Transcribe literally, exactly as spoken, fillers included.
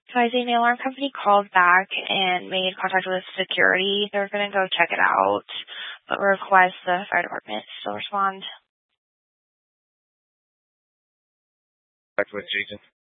Guys, the alarm company called back and made contact with security. They're going to go check it out, but request the fire department still respond. Back with Jason.